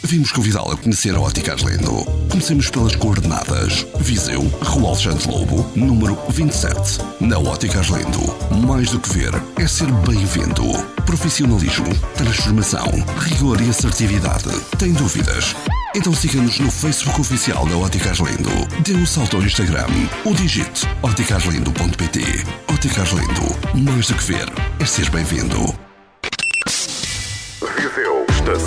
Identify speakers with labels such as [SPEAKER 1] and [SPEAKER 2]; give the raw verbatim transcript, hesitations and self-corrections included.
[SPEAKER 1] vimos convidá-la a conhecer a Ótica Arlindo. Comecemos pelas coordenadas. Viseu, Rua Alexandre Lobo, número vinte e sete. Na Ótica Arlindo, mais do que ver, é ser bem-vindo. Profissionalismo, transformação, rigor e assertividade. Tem dúvidas? Então siga-nos no Facebook oficial da Ótica Arlindo. Dê um salto ao Instagram ou digite ótica arlindo ponto pt. Ótica Arlindo, mais do que ver, é ser bem-vindo.